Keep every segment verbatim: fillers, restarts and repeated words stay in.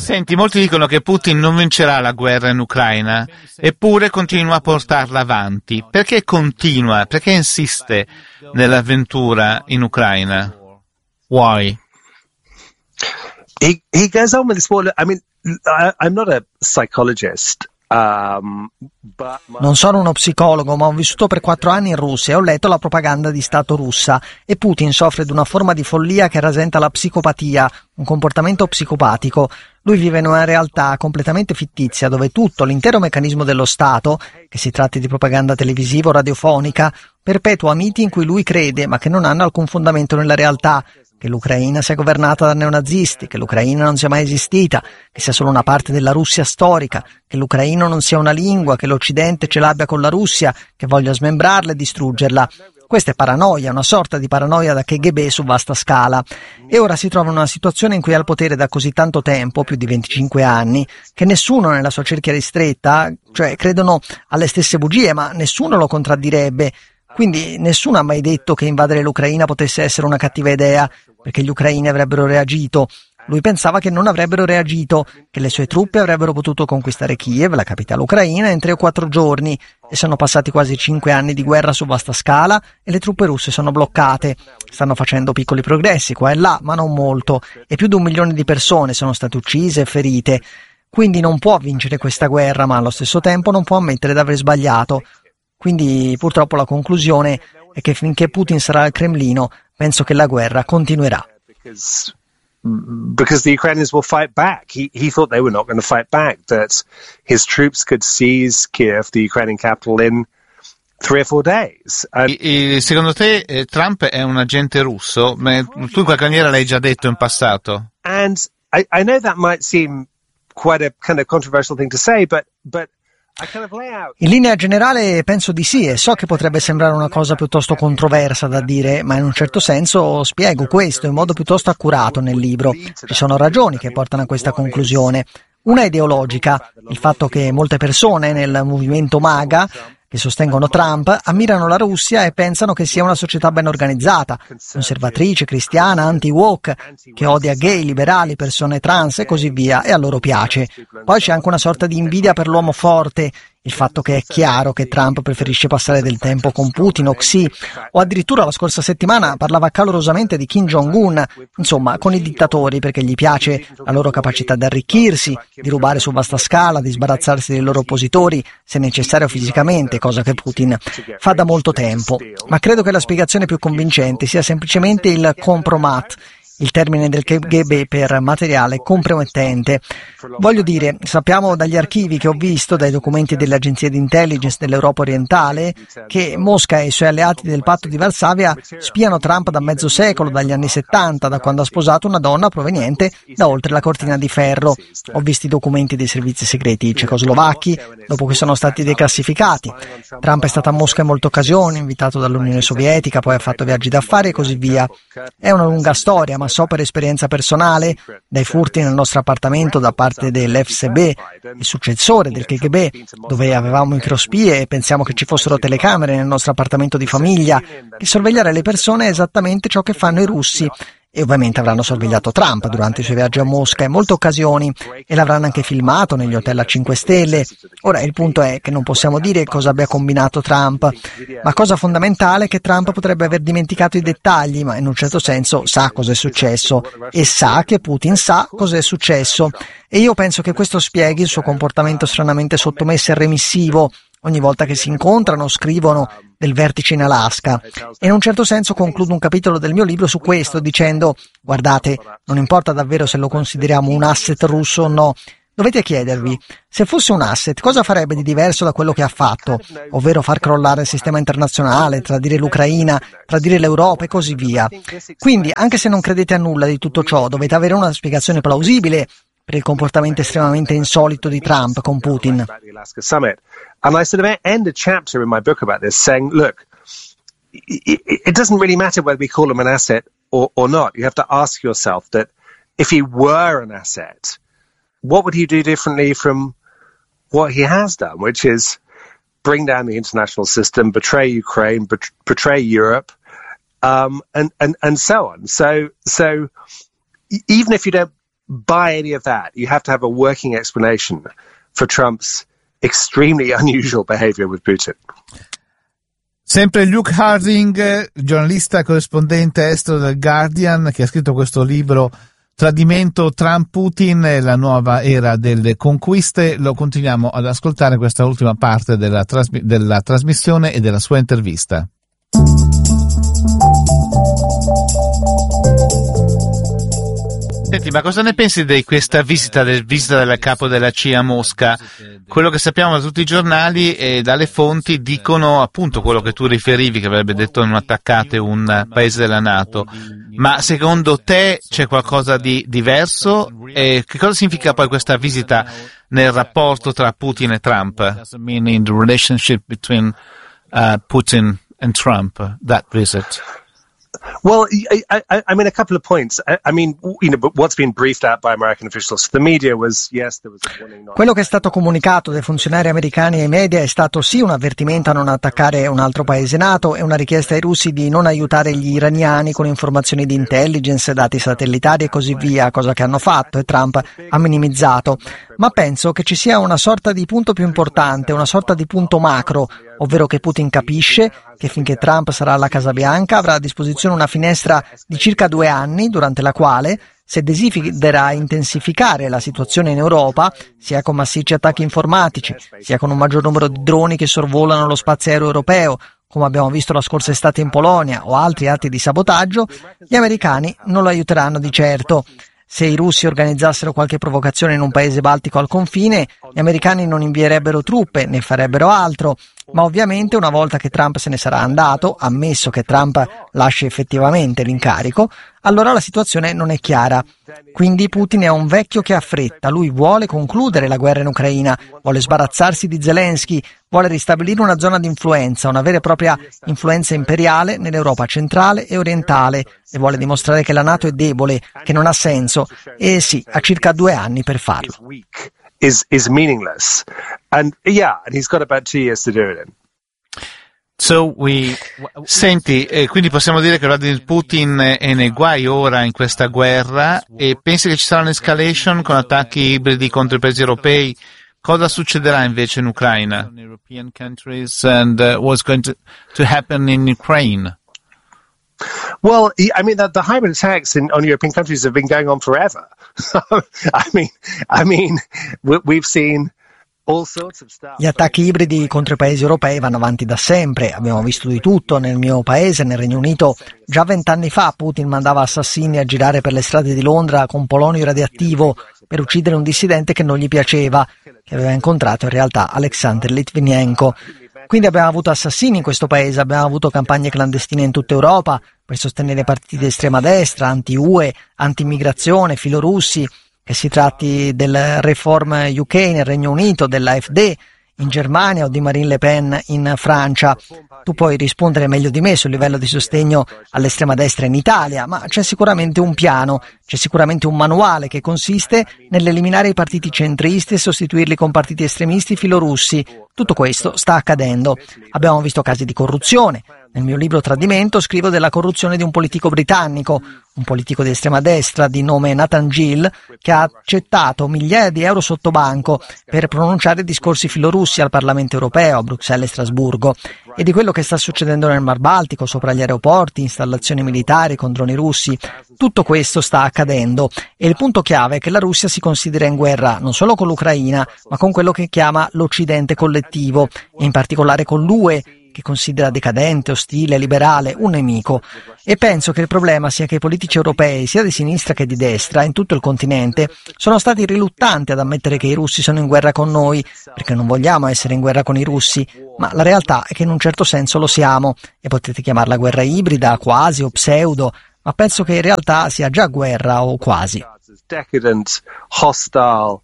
Senti, molti dicono che Putin non vincerà la guerra in Ucraina, eppure continua a portarla avanti. Perché continua? Perché insiste nell'avventura in Ucraina? Why? He he goes on with this war. I mean, I, I'm not a psychologist. Um, but my... Non sono uno psicologo, ma ho vissuto per quattro anni in Russia e ho letto la propaganda di Stato russa, e Putin soffre di una forma di follia che rasenta la psicopatia, un comportamento psicopatico. Lui vive in una realtà completamente fittizia dove tutto, l'intero meccanismo dello Stato, che si tratti di propaganda televisiva o radiofonica, perpetua miti in cui lui crede ma che non hanno alcun fondamento nella realtà. Che l'Ucraina sia governata da neonazisti, che l'Ucraina non sia mai esistita, che sia solo una parte della Russia storica, che l'ucraino non sia una lingua, che l'Occidente ce l'abbia con la Russia, che voglia smembrarla e distruggerla. Questa è paranoia, una sorta di paranoia da K G B su vasta scala. E ora si trova in una situazione in cui è al potere da così tanto tempo, più di venticinque anni, che nessuno nella sua cerchia ristretta, cioè credono alle stesse bugie, ma nessuno lo contraddirebbe. Quindi nessuno ha mai detto che invadere l'Ucraina potesse essere una cattiva idea, perché gli ucraini avrebbero reagito. Lui pensava che non avrebbero reagito, che le sue truppe avrebbero potuto conquistare Kiev, la capitale ucraina, in tre o quattro giorni, e sono passati quasi cinque anni di guerra su vasta scala e le truppe russe sono bloccate. Stanno facendo piccoli progressi qua e là, ma non molto, e più di un milione di persone sono state uccise e ferite. Quindi non può vincere questa guerra, ma allo stesso tempo non può ammettere di aver sbagliato. Quindi purtroppo la conclusione è che finché Putin sarà al Cremlino, penso che la guerra continuerà. Because, because the Ukrainians will fight back. He, he thought they were not going to fight back, that his troops could seize Kiev, the Ukrainian capital, in three or four days. And E, e, secondo te eh, Trump è un agente russo? Ma tu in qualche maniera l'hai già detto in passato. And I, I know that might seem quite a kind of controversial thing to say, but but in linea generale penso di sì, e so che potrebbe sembrare una cosa piuttosto controversa da dire, ma in un certo senso spiego questo in modo piuttosto accurato nel libro. Ci sono ragioni che portano a questa conclusione. Una è ideologica, il fatto che molte persone nel movimento MAGA che sostengono Trump ammirano la Russia e pensano che sia una società ben organizzata, conservatrice, cristiana, anti-woke, che odia gay, liberali, persone trans e così via, e a loro piace. Poi c'è anche una sorta di invidia per l'uomo forte, il fatto che è chiaro che Trump preferisce passare del tempo con Putin o Xi, o addirittura la scorsa settimana parlava calorosamente di Kim Jong-un, insomma con i dittatori, perché gli piace la loro capacità di arricchirsi, di rubare su vasta scala, di sbarazzarsi dei loro oppositori, se necessario fisicamente, cosa che Putin fa da molto tempo. Ma credo che la spiegazione più convincente sia semplicemente il compromat, il termine del K G B per materiale compromettente. Voglio dire, sappiamo dagli archivi che ho visto, dai documenti delle agenzie di intelligence dell'Europa orientale, che Mosca e i suoi alleati del patto di Varsavia spiano Trump da mezzo secolo, dagli anni settanta, da quando ha sposato una donna proveniente da oltre la cortina di ferro. Ho visto i documenti dei servizi segreti cecoslovacchi, dopo che sono stati declassificati. Trump è stato a Mosca in molte occasioni, invitato dall'Unione Sovietica, poi ha fatto viaggi d'affari e così via. È una lunga storia, ma so per esperienza personale, dai furti nel nostro appartamento da parte dell'F S B, il successore del K G B, dove avevamo microspie e pensiamo che ci fossero telecamere nel nostro appartamento di famiglia, che sorvegliare le persone è esattamente ciò che fanno i russi. E ovviamente avranno sorvegliato Trump durante i suoi viaggi a Mosca in molte occasioni e l'avranno anche filmato negli hotel a cinque stelle. Ora il punto è che non possiamo dire cosa abbia combinato Trump, ma cosa fondamentale è che Trump potrebbe aver dimenticato i dettagli, ma in un certo senso sa cosa è successo e sa che Putin sa cosa è successo. E io penso che questo spieghi il suo comportamento stranamente sottomesso e remissivo ogni volta che si incontrano, scrivono del vertice in Alaska. E in un certo senso concludo un capitolo del mio libro su questo dicendo: guardate, non importa davvero se lo consideriamo un asset russo o no, dovete chiedervi, se fosse un asset, cosa farebbe di diverso da quello che ha fatto, ovvero far crollare il sistema internazionale, tradire l'Ucraina, tradire l'Europa e così via. Quindi, anche se non credete a nulla di tutto ciò, dovete avere una spiegazione plausibile per il comportamento estremamente insolito di Trump con Putin. And I sort of end a chapter in my book about this saying, look, it, it doesn't really matter whether we call him an asset or, or not. You have to ask yourself that if he were an asset, what would he do differently from what he has done, which is bring down the international system, betray Ukraine, bet- betray Europe, um, and, and, and so on. So, so even if you don't buy any of that. You have to have a working explanation for Trump's extremely unusual behavior with Putin. Sempre Luke Harding, giornalista corrispondente estero del Guardian, che ha scritto questo libro Tradimento Trump-Putin, la nuova era delle conquiste. Lo continuiamo ad ascoltare questa ultima parte della, trasmi- della trasmissione e della sua intervista. Senti, ma cosa ne pensi di questa visita, del, visita del capo della C I A a Mosca? Quello che sappiamo da tutti i giornali e dalle fonti dicono appunto quello che tu riferivi, che avrebbe detto non attaccate un paese della NATO. Ma secondo te c'è qualcosa di diverso? E che cosa significa poi questa visita nel rapporto tra Putin e Trump? Does it mean in the relationship between uh, Putin and Trump, that visit? Well, I, I, I mean, a couple of points. I, I mean, you know, what's been briefed out by American officials. The media was, yes, there was a warning. Not... Quello che è stato comunicato dai funzionari americani ai media è stato sì un avvertimento a non attaccare un altro paese NATO e una richiesta ai russi di non aiutare gli iraniani con informazioni di intelligence, dati satellitari e così via, cosa che hanno fatto e Trump ha minimizzato. Ma penso che ci sia una sorta di punto più importante, una sorta di punto macro, ovvero che Putin capisce che finché Trump sarà alla Casa Bianca avrà a disposizione una finestra di circa due anni durante la quale, se desidera intensificare la situazione in Europa, sia con massicci attacchi informatici, sia con un maggior numero di droni che sorvolano lo spazio aereo europeo, come abbiamo visto la scorsa estate in Polonia, o altri atti di sabotaggio, gli americani non lo aiuteranno di certo. Se i russi organizzassero qualche provocazione in un paese baltico al confine, gli americani non invierebbero truppe, né farebbero altro. Ma ovviamente una volta che Trump se ne sarà andato, ammesso che Trump lasci effettivamente l'incarico, allora la situazione non è chiara. Quindi Putin è un vecchio che ha fretta, lui vuole concludere la guerra in Ucraina, vuole sbarazzarsi di Zelensky, vuole ristabilire una zona di influenza, una vera e propria influenza imperiale nell'Europa centrale e orientale e vuole dimostrare che la NATO è debole, che non ha senso e sì, ha circa due anni per farlo. Is is meaningless, and yeah, and he's got about two years to do it in. So we... Senti, eh, quindi possiamo dire che Vladimir Putin è nei guai ora in questa guerra e pensi che ci sarà un'escalation con attacchi ibridi contro i paesi europei? Cosa succederà invece in Ucraina? European countries and uh, what's going to, to happen in Ukraine? Well, I mean, the, the hybrid attacks in, on European countries have been going on forever. I mean, I mean, we, we've seen all sorts of stuff. Gli attacchi ibridi contro i paesi europei vanno avanti da sempre. Abbiamo visto di tutto nel mio paese, nel Regno Unito. Già vent'anni fa Putin mandava assassini a girare per le strade di Londra con polonio radioattivo per uccidere un dissidente che non gli piaceva, che aveva incontrato in realtà Alexander Litvinenko. Quindi abbiamo avuto assassini in questo paese, abbiamo avuto campagne clandestine in tutta Europa per sostenere partiti di estrema destra, anti-U E, anti-immigrazione, filorussi, che si tratti del Reform U K nel Regno Unito, dell'A F D in Germania o di Marine Le Pen in Francia. Tu puoi rispondere meglio di me sul livello di sostegno all'estrema destra in Italia, ma c'è sicuramente un piano, c'è sicuramente un manuale che consiste nell'eliminare i partiti centristi e sostituirli con partiti estremisti filorussi. Tutto questo sta accadendo. Abbiamo visto casi di corruzione. Nel mio libro Tradimento scrivo della corruzione di un politico britannico, un politico di estrema destra di nome Nathan Gill, che ha accettato migliaia di euro sotto banco per pronunciare discorsi filorussi al Parlamento europeo, a Bruxelles e Strasburgo, e di quello che sta succedendo nel Mar Baltico, sopra gli aeroporti, installazioni militari con droni russi. Tutto questo sta accadendo e il punto chiave è che la Russia si considera in guerra non solo con l'Ucraina, ma con quello che chiama l'Occidente collettivo, e in particolare con l'U E, che considera decadente, ostile, liberale, un nemico. E penso che il problema sia che i politici europei, sia di sinistra che di destra, in tutto il continente, sono stati riluttanti ad ammettere che i russi sono in guerra con noi, perché non vogliamo essere in guerra con i russi, ma la realtà è che in un certo senso lo siamo, e potete chiamarla guerra ibrida, quasi o pseudo, ma penso che in realtà sia già guerra o quasi. Decadent, hostile,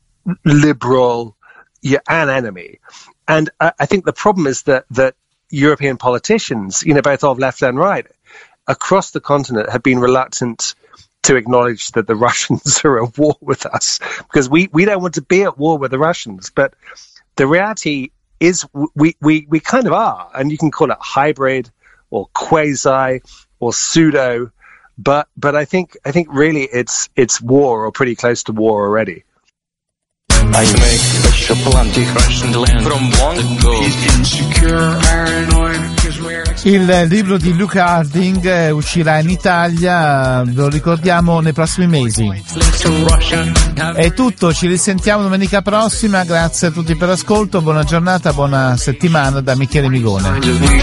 liberal, you're an enemy. And I, I think the problem is that, that European politicians, you know, both of left and right, across the continent have been reluctant to acknowledge that the Russians are at war with us, because we, we don't want to be at war with the Russians. But the reality is we, we, we kind of are, and you can call it hybrid or quasi or pseudo But but I think I think really it's it's war or pretty close to war already. I make a shuffle anti-Russian land from one go. Il libro di Luca Harding uscirà in Italia, lo ricordiamo, nei prossimi mesi. È tutto, ci risentiamo domenica prossima, grazie a tutti per l'ascolto, buona giornata, buona settimana da Michele Migone.